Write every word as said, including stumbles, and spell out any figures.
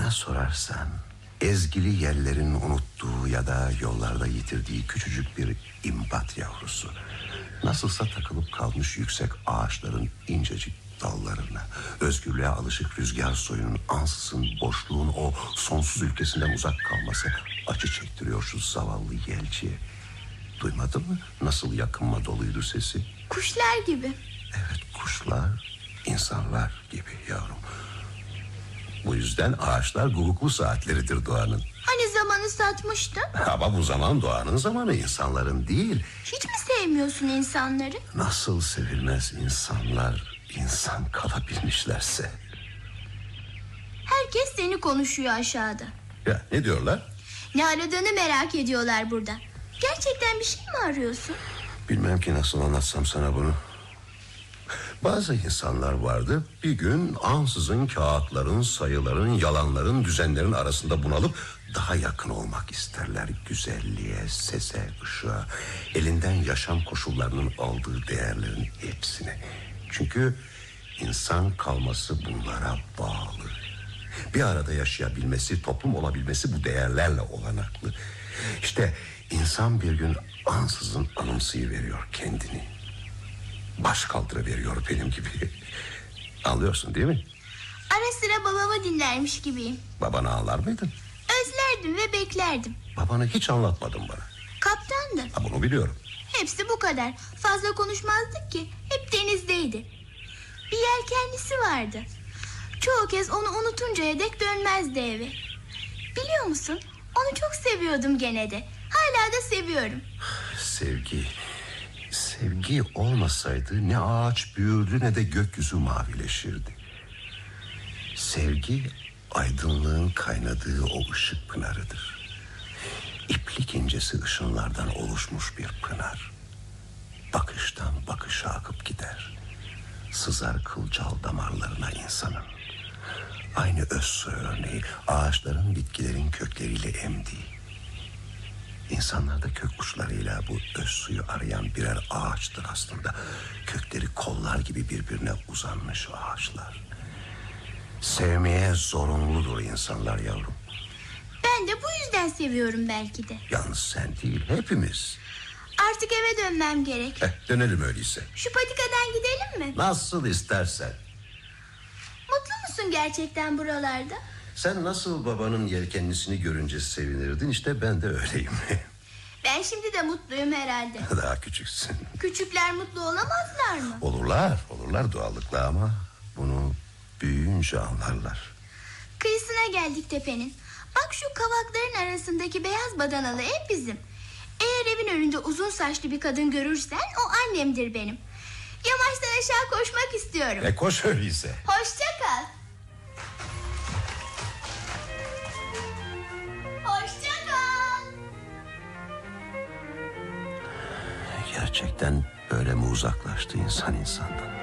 Bana sorarsan ezgili yerlerin unuttuğu ya da yollarda yitirdiği küçücük bir imbat yavrusu. Nasılsa takılıp kalmış yüksek ağaçların incecik dallarına, özgürlüğe alışık rüzgar soyunun ansızın boşluğun o sonsuz ülkesinden uzak kalması acı çektiriyor şu zavallı yelciye. Duymadın mı nasıl yakınma doluydu sesi? Kuşlar gibi. Evet, kuşlar, insanlar gibi yavrum. Bu yüzden ağaçlar guguklu saatleridir doğanın. Hani zamanı satmıştın? Ama bu zaman doğanın zamanı, insanların değil. Hiç mi sevmiyorsun insanları? Nasıl sevilmez insanlar, insan kalabilmişlerse. Herkes seni konuşuyor aşağıda. Ya ne diyorlar? Ne aradığını merak ediyorlar burada. Gerçekten bir şey mi arıyorsun? Bilmem ki nasıl anlatsam sana bunu. Bazı insanlar vardı, bir gün ansızın kağıtların, sayıların, yalanların, düzenlerin arasında bunalıp daha yakın olmak isterler güzelliğe, sese, ışığa, elinden yaşam koşullarının aldığı değerlerin hepsine. Çünkü insan kalması bunlara bağlı. Bir arada yaşayabilmesi, toplum olabilmesi bu değerlerle olanaklı. İşte insan bir gün ansızın anımsayıveriyor kendini. Baş kaldırıveriyor benim gibi. Anlıyorsun değil mi? Ara sıra babamı dinlermiş gibiyim. Babanı ağlar mıydın? Özlerdim ve beklerdim. Babanı hiç anlatmadın bana. Kaptandı. Ha, bunu biliyorum. Hepsi bu kadar. Fazla konuşmazdık ki. Hep denizdeydi. Bir yelkenlisi vardı. Çoğu kez onu unutuncaya dek dönmezdi eve. Biliyor musun? Onu çok seviyordum gene de. Hala da seviyorum. Sevgi... Sevgi olmasaydı ne ağaç büyürdü ne de gökyüzü mavileşirdi. Sevgi aydınlığın kaynadığı o ışık pınarıdır. İplik incesi ışınlardan oluşmuş bir pınar. Bakıştan bakışa akıp gider. Sızar kılcal damarlarına insanın. Aynı öz su örneği ağaçların bitkilerin kökleriyle emdiği. İnsanlar da kök uçlarıyla bu öz suyu arayan birer ağaçtır aslında. Kökleri kollar gibi birbirine uzanmış ağaçlar. Sevmeye zorunludur insanlar yavrum. Ben de bu yüzden seviyorum belki de. Yalnız sen değil, hepimiz. Artık eve dönmem gerek. Eh, dönelim öyleyse. Şu patikadan gidelim mi? Nasıl istersen. Mutlu musun gerçekten buralarda? Sen nasıl babanın yelkenlisini görünce sevinirdin, işte ben de öyleyim. Ben şimdi de mutluyum herhalde. Daha küçüksün. Küçükler mutlu olamazlar mı? Olurlar, olurlar doğallıkla ama bunu büyüyünce anlarlar. Kıyısına geldik tepenin. Bak şu kavakların arasındaki beyaz badanalı ev bizim. Eğer evin önünde uzun saçlı bir kadın görürsen o annemdir benim. Yamaçtan aşağı koşmak istiyorum. E koş öyleyse. Hoşça kal. Hoşça kal. Gerçekten böyle mi uzaklaştı insan insandan?